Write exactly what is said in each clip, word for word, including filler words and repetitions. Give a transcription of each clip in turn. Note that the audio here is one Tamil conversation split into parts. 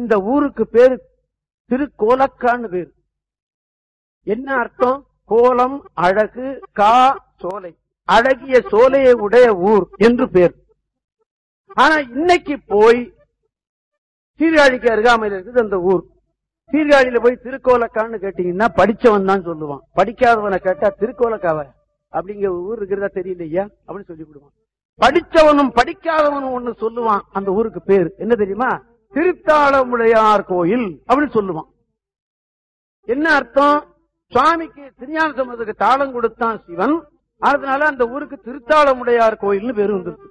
இந்த ஊருக்கு பேரு திருக்கோலக்கான்னு பேரு. என்ன அர்த்தம்? கோலம் அழகு, கா சோலை, அழகிய சோலையை உடைய ஊர் என்று பேர். ஆனா இன்னைக்கு போய் சீர்காழிக்கு அருகாமையில் இருக்குது அந்த ஊர். சீர்காழியில போய் திருக்கோலக்கான்னு கேட்டீங்கன்னா படிச்சவன் தான் சொல்லுவான். படிக்காதவனை கேட்டா திருக்கோலக்காவ அப்படிங்கிற ஊர் இருக்கிறதா தெரியலையா அப்படின்னு சொல்லி விடுவான். படிச்சவனும் படிக்காதவனும் ஒண்ணு சொல்லுவான். அந்த ஊருக்கு பேர் என்ன தெரியுமா? திருத்தாளமுடையார் கோயில் அப்படின்னு சொல்லுவான். என்ன அர்த்தம்? சுவாமிக்கு திருஞான சம்பந்தருக்கு தாளம் கொடுத்தான் சிவன், அதனால அந்த ஊருக்கு திருத்தாளமுடையார் கோயில்னு பேரு வந்துருக்கு.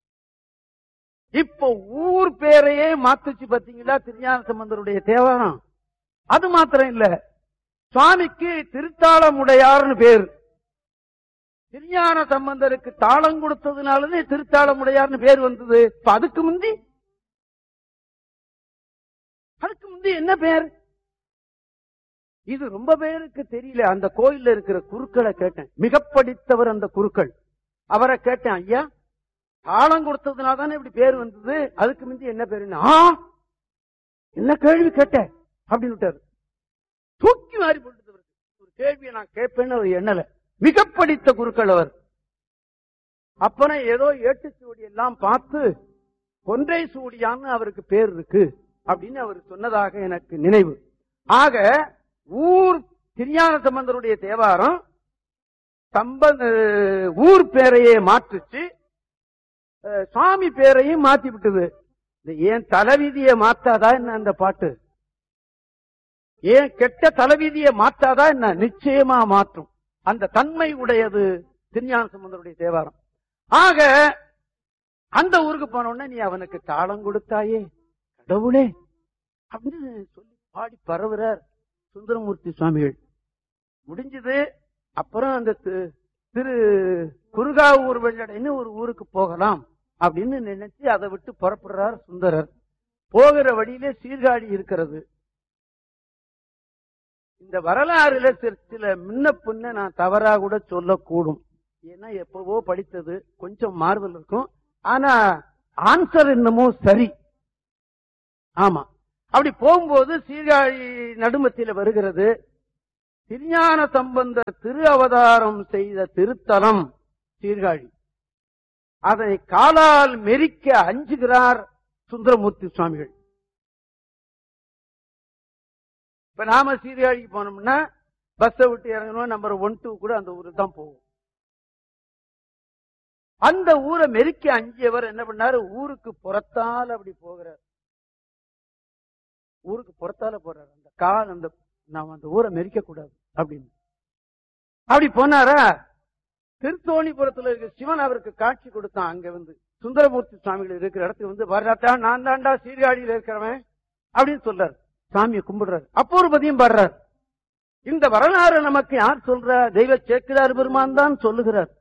இப்ப ஊர் பேரையே மாத்துச்சு பாத்தீங்களா திருஞான சம்பந்தருடைய தேவாரம். அது மாத்திரம் இல்ல, சுவாமிக்கு திருத்தாளமுடையார்னு பேர். திருஞான சம்பந்தருக்கு தாளம் கொடுத்ததுனாலதே திருத்தாளமுடையார்னு பேர் வந்தது. இப்ப அதுக்கு முந்தி அதுக்கு முந்தி என்ன பேர்? இது ரொம்ப பேருக்கு தெரியல. அந்த கோயில்ல இருக்கிற குருக்களை கேட்டேன், மிக படித்தவர் அந்த குருக்கள். அவரை கேட்டேன், ஐயா தாளம் கொடுத்ததுனால தானே இப்படி பேர் வந்தது, அதுக்கு முந்தி என்ன பேருன்னா என்ன கேள்வி கேட்டேன் அப்படின்னு விட்டாரு. தூக்கி மாறி போட்டு ஒரு கேள்வியை நான் கேட்பேன்னு அவர் எண்ணல. மிக படித்த குருக்கள் அவர். அப்புறம் ஏதோ ஏட்டு சூடி எல்லாம் பார்த்து கொன்றை சூடியான்னு அவருக்கு பேர் இருக்கு அப்படின்னு அவர் சொன்னதாக எனக்கு நினைவு. ஆக ஊர் திருஞான சம்பந்தருடைய தேவாரம் சம்பந்த ஊர் பேரையே மாற்றுச்சு, சுவாமி பேரையும் மாத்தி விட்டது. ஏன் தலைவிதியை மாத்தாதா என்ன அந்த பாட்டு? ஏன் கெட்ட தலைவிதியை மாத்தாதா என்ன? நிச்சயமா மாற்றும். அந்த தன்மை உடையது திருஞான சம்பந்தருடைய தேவாரம். ஆக அந்த ஊருக்கு போனோடனே நீ அவனுக்கு தாளம் கொடுத்தாயே கடவுளே அப்படின்னு சொல்லி பாடி பரவுறார் சுந்தரமூர்த்தி சுவாமிகள். முடிஞ்சது. அப்புறம் அந்த திரு குருகாவூர் வெள்ளடைன்னு ஒரு ஊருக்கு போகலாம் அப்படின்னு நினைச்சு அதை விட்டு புறப்படுறார் சுந்தரர். போகிற வழியிலே சீர்காழி இருக்கிறது. இந்த வரலாறுல சில முன்ன பின்ன நான் தவறா கூட சொல்லக்கூடும். ஏன்னா எப்பவோ படித்தது, கொஞ்சம் மாறுதல் இருக்கும். ஆனா ஆன்சர் என்னமோ சரி. ஆமா, அப்படி போகும்போது சீர்காழி நடுமத்தில வருகிறது. திருஞான சம்பந்தர் திரு அவதாரம் செய்த திருத்தலம் சீர்காழி. அதை காலால் மெரிக்க அஞ்சுகிறார் சுந்தரமூர்த்தி சுவாமிகள். இப்ப நாம சீர்காழிக்கு போனோம்னா பஸ்ஸை விட்டு இறங்கணும், நம்பர் ஒன் டூ கூட அந்த ஊருக்கு தான் போவோம். அந்த ஊரை மெரிக்க அஞ்சியவர் என்ன பண்ணாரு? ஊருக்கு புறத்தால் அப்படி போகிறார். ஊருக்கு புறத்தால போறாரு. அந்த கால் அந்த நாம அந்த ஊரை மெரிக்க கூடாது அப்படின்னு அப்படி போனாரா. திருத்தோணிபுரத்துல இருக்க சிவன் அவருக்கு காட்சி கொடுத்தான். அங்க வந்து சுந்தரமூர்த்தி சுவாமிகள் இருக்கிற இடத்துக்கு வந்து வர்றாட்டா, நான் தாண்டா சீர்காழியில் இருக்கிறவன் அப்படின்னு சொல்றாரு. சாமியை கும்பிடுறாரு. அப்பூர்வதியும் பாடுறார். இந்த வரலாறு நமக்கு யார் சொல்ற? தெய்வ சேக்கிழார் பெருமான் தான் சொல்லுகிறார்.